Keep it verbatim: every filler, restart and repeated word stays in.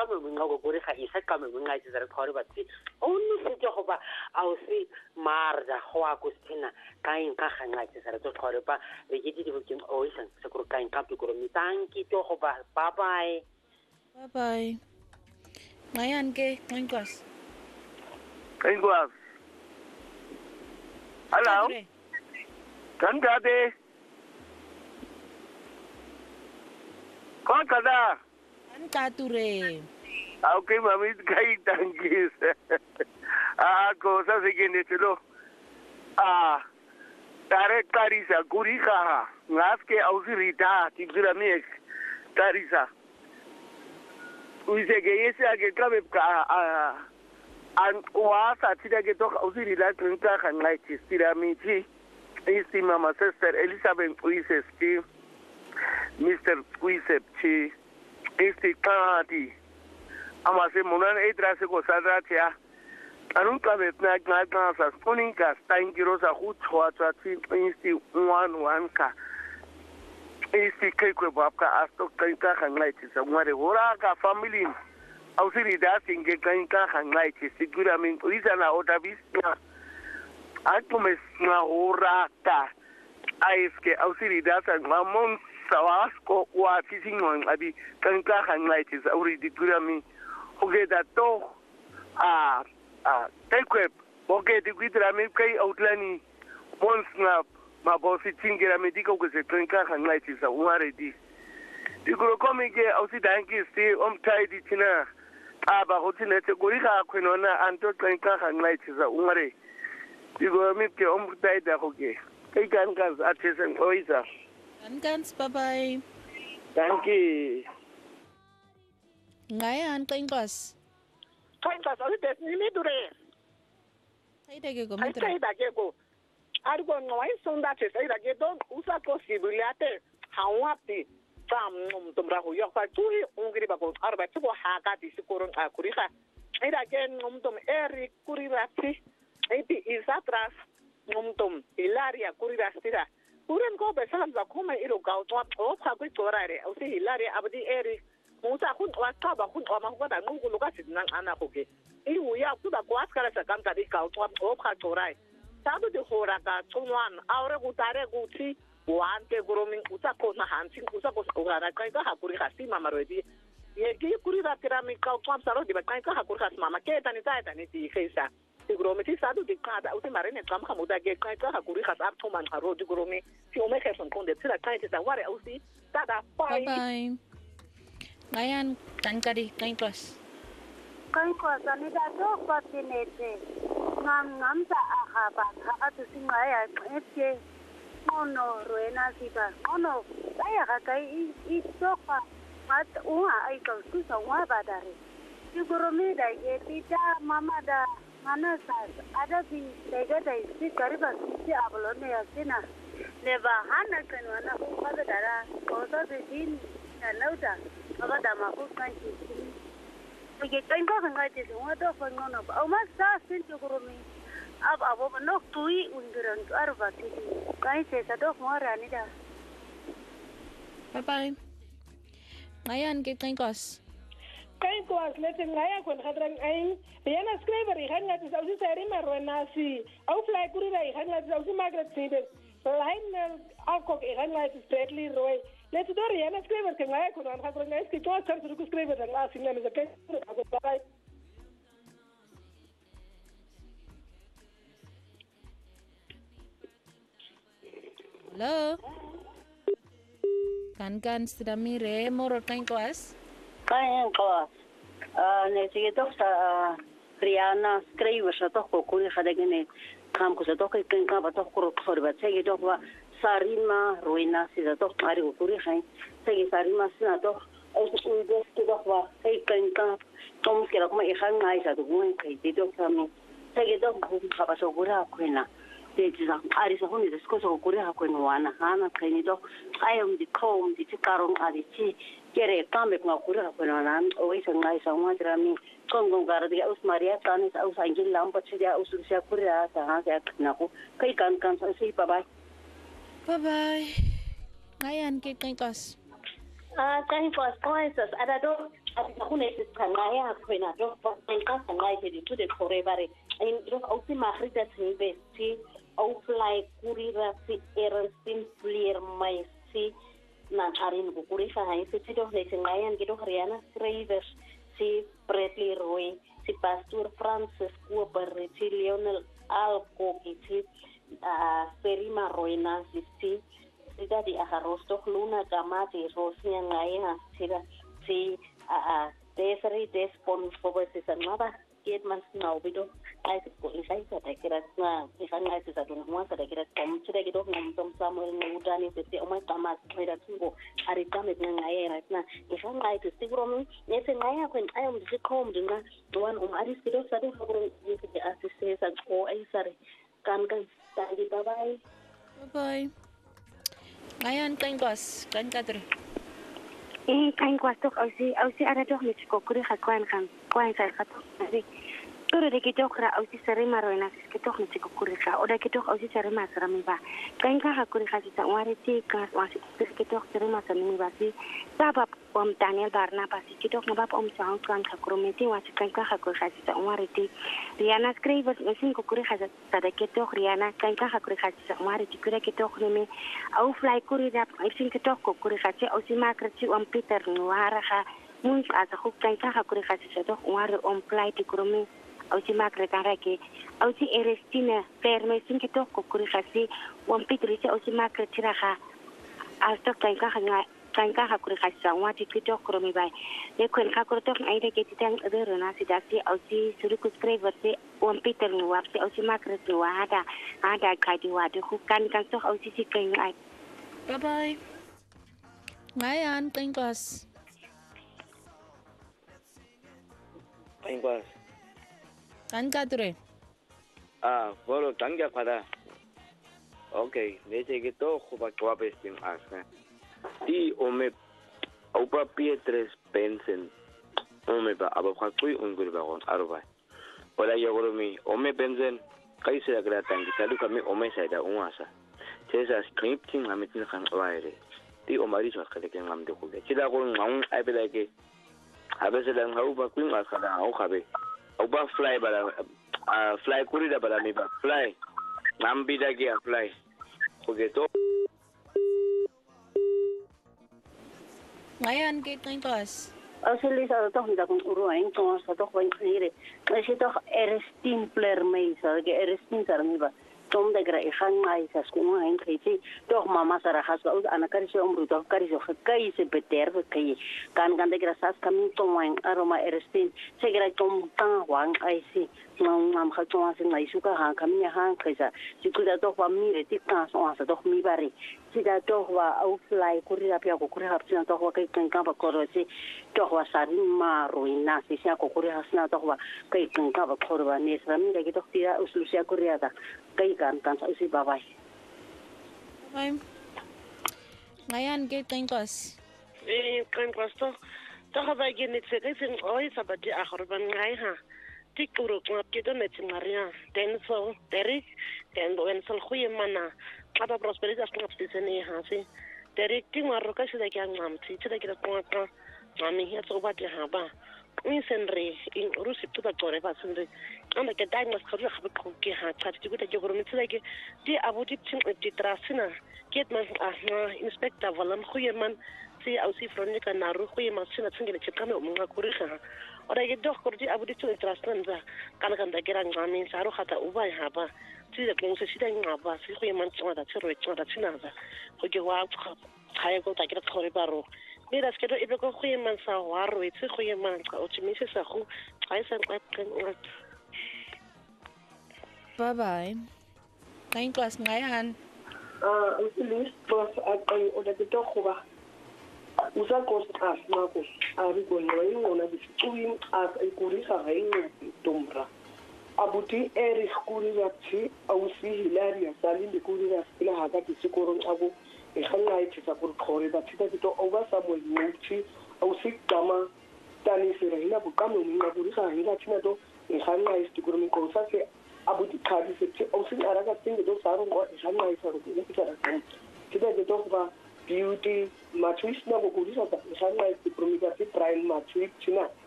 ka me nga go gore ga isa ka me nga itse re khore ba tsi only se ke go ba au se marja go a go sena ka eng ka ga nga itse re tlo khore ba re ke di di ke o isa se go ka eng ka pe go mi tanki to go ba bye bye bye bye mayan ke Nkos Nkos hello kan ka de ko kada an ka ture okay mami kai tankis ah cosa se que netelo ah tare Clarisa Curija ngas ke ausirita tigura mix Clarisa uise ke yesa ke kabe ka an wasa tida ke to ausirila klinka kan like stira miti isi mama sister Elizabeth uise sti Mister Squeeze chi este kati ama se monan etra se ko sadratia anun ka betna na na sa sponing ka stain girosa hu chwa chwa ti insti one one ka este kai ko babka asto kai ka hanglai ti sa ngare hora ka family au siri da singe kai ka hanglai ti sigura min uisa na otabisna atumes na hora ka aiske au siri da sa mamon sawasko wa tisingwan abi kan ka hanglaitis auri digura mi oge da to a a tekwe oge digura mi kai outlani monsna ma bosi tingira mi diko ko se kan ka hanglaitis a umare di diguro komi ke ausi danki sti om taidi tina aba hotina te gorika kwenona anto kan ka hanglaitis a umare diguro mi ke om taida hoge kai kan kan atesen oisa Ankans, bye-bye. Thank you. Ngayon, Nkos. Nkos, ano ito? Nimidure. Ay, dage ko, midure. Ay, dage ko. Ari ko, ngayon, sondaches, ay, dage doon, usa posibilate, hawati, tam, num, tumra, huyok, pa, tuhi, ungiri ba ko, arba, tuko, hakati, sikurong, kurika. Ay, dage, num, tum, eri, kurirati, ay, ti, isatras, num, tum, ilaria, kurirastira. Kuren ko be salam za kuma iro gaut wa o ka ku torare o si hilare abdi eri musa kun wa ka ba kun wa ma ko da ngu lu ka sidnan ana ko ke i wu ya ku da ko askara sa kam ta di gaut wa o ka torai sabu de hora ka tunwan aure ku tare ku ti wan ke grooming usa ko na hansin usa ko ko ra ka ka hakuri ka si mama rodi ye ki kuri ra tira mi ka ko saro di ba ka ka hakuri ka mama ke tani ta tani ti khaisa Digromi ti sadu di kada uti marine kam hamuda ge kai ka hakuri khas up to man haro digromi ti o me kheson konde tira kai ti sa ware usi tada bye bye ngayan tankari kai klas kai ko sani da do patinete ngam ngam sa aha ba ha tu singaya ete mono ruena sita mono saya ka kai i soka mat unha ai ka tu sa wa badare digromi da ge tita mama da mana sas ada bi tega dai si kariba si ablone asina ne ba hana kan wana ko kada dara ko to din na lauda aga da ma ko kan ki ke kan ko kan ga ti so to ko ngono ba o ma sa sin to gurumi ab abo no tui unduran arba ti kai se sa do mo rani da bye bye ngayon ke kan kos kai ko aslete ngaya kon khadran ai yana skriver i hanga ti sausi seri marwana si au fly kurira i hanga ti sausi magret side line akok i hanga ti straightly roy let do yana skriver ke ngaya kon khadran ai ki to sar su skriver da la singa me zakai ko bai hello kan kan sedami re moro kan kos Kain kelas, ne sih tu sa Riana skriver sa tu kukuli kada gini, kam kusa tu kai kan kam tu kurut korban, saya tu wa sarima ruina sih tu hari kukuli kai, saya sarima sih tu, aku udah tu wa kai kan kam, kamu sekarang kuma ikan ngai sa tu gua kai tu kami, saya tu apa so gura aku na. Jadi hari sahun itu sekolah kukuli aku nuana, hana kai ni tu, ayam di kaum di cikarong ada ci. Kere kame ko ngakura ko nan o isa ngai sa ngwa trami kongong gara dia us maria kan sa us angil lam pat dia us sia kura sa ha sa na ko kai kan kan sa si bye bye bye bye ngayan ke kai kos ah kai kos kos ada do ati ka gone se tsanga ya kwena do fa ka tsanga ke di to the forever in do au si magrita tsebe ti au fly kurira si erestin fleer mai si na harin ku kurisa ha se ti do le tsanga ya ke do Rihanna Scravers si Bradley Roy si Pastor Francis Cooper si Lionel Alco si a Serima Roina si si sida di aharosto Luna Gamati Rosnia ngaya sida si a Desiree Despon for si sanaba get man now bido ai ko isai sa ta kira na isan ai sa don mo sa ta kira kom sida gido ngam tom Samuel ngudani si o mai tamas da tungo ari tamet ngaya right na isan ai to siguro ne se ngaya ko ai um si kom dinga duan um ari sido sa do ko ni si assist sa ko ai sare kan kan tadi bye bye bye ngayon kain kos kan kadre eh kain kos tok au si au si ara tok ni ko kuri kha kwan kan kwan sa kha tok ni pero de que tok ra au si sare maro na si que tok ni ko kuri kha o de que tok au si sare ma sara mi ba kain kha kha kuri kha si sa ware ti ka wa si que tok sare ma sara mi ba si sabab om Daniel Barna pa si que tok na ba om sa kan kha krometi wa si kain kha kha kuri kha si sa ware ti Rihanna Scravers ni sin ko kuri kha sa de que tok Rihanna kain kha kha kuri kha si sa ware ti kuri que tok ni me au fly kuri da ai sin que tok ko kuri kha si au si ma kra si om Peter nuara kha mun asa khu kain kha kha kuri kha si sa tok ware om fly ti kromi au si ma kra ka ke au si Erestina ferme sin que tok ko kuri kha si om Peter si au si ma kra tira kha a tok kain kha kha kain kha kuri kha sa wa ti tok kromi bai le kwen kha kuri tok ai de ke ti tang de rona si da si au si suru ku Scravers si om Peter nuwa si au si ma kra si wa ada ada ka di wa de khu kan kan tok au si si kain ai bye bye ngayon kain kos kain kos kan kadre ah bolo tangya pada okay ne che ke to khuba kwa besting asna di ome aupa pietres pensen ome ba aba khakui ungur ba gon aroba ola yogoromi ome pensen kaise agra tangi salu kami ome saida unasa chesa scripting ametin khan waire di omari so khale ke ngam de ko ge chida ko ngam ai be like abese lang hau ba kuin as kada au khabe au ba fly bala fly kuri da bala mi ba fly ngam bi da ge fly ko ge to ngayon ke kain kos Asli sa to hindi akong uruain to sa to ko ni re kasi to Erestin player may sa ge Erestin sa mi ba tom de gra ihan mai sa skumo en kriti to mama sara has ud anakari se umru to kari so kai se beter kai kan kan de gra sas kamin to wang aroma Erestin se gra tom ta wang ai si ngam ngam kha to se ngai suka ha kamin ha kai sa si ku da to wa mi re ti ka so sa to mi bari si da to wa au fly kuri ra pia ko kuri ha pina to wa kai kan ka ba ko ro si to wa sari ma ruina si sia ko kuri ha sna to wa kai kan ka ba ko ro ni sa mi de ki to tira uslu sia kuri ada kai kan kan sa usi bye bye bye ngayon ke kain kos eh kain kos to to ha ba ge ne tse ke sing oi sa ba di a khorban ngai ha tikuro ko ke to ne tsingaria den so Derek den do en sol khuye mana aba prosperity as ngap sene ha si Derek ti ngaro ka sida kya ngam ti sida kya ko ka mami hi so ba ti ha ba ni senre in rusi tu ba tore ba senre anda ke dai mas khari khabe ko ke ha chat ti guta ke goro mi sida ke di abuti tin ti trasina ket man ah inspector valam khuye man si au si fronika na ru khuye man sina tsingile chikame o mga kuri ha ora ke dok kordi abuti tu trasnan za kana kan da gerang ngami saru khata uba ha ba ti de kong se sida ngaba si khuye man tswa da tsero tswa da tsina za ko ke wa khaye ko ta ke khore baro mira es que do ibe ko khuye man sa waro itse khuye man ka o tshimisi sa khu ai sa kwa kan bye bye kain kos ngayon ah usilis pas ay o de to khuba usa kos as na ko ari ko no ay ona bisuin as ay kuri sa rein dombra abuti eri kuri yati au si hilaria salinde kuri ya ila haka kisikoron abu e khalla ay tsa kur khore ba tita to oba samuel muchi au si kama tani sira hina bu kamu mi na kuri sa hina tina to e khalla ay sti kurmi ko sa se abuti khadi se au si araga tinge do saru ko e khalla ay saru ni tsa ra tita to ba beauty matwis na go go di sa sa na se promika se Brian matwis tsena